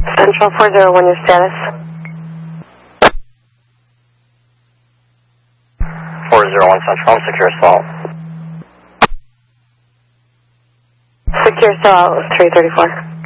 Central 401, your status? 401 Central, secure assault. Secure assault, 334.